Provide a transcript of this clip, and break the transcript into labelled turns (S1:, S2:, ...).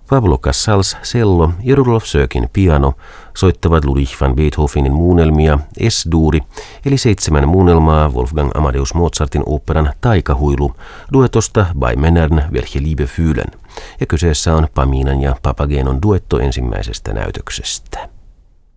S1: Pablo Casals cello ja Rudolf Sökin piano soittavat Ludwig van Beethovenin muunnelmia S-duuri, eli 7 muunnelmaa Wolfgang Amadeus Mozartin oopperan Taikahuilu duetosta Bei Männern welche Liebe fühlen, ja kyseessä on Paminan ja Papagenon duetto ensimmäisestä näytöksestä.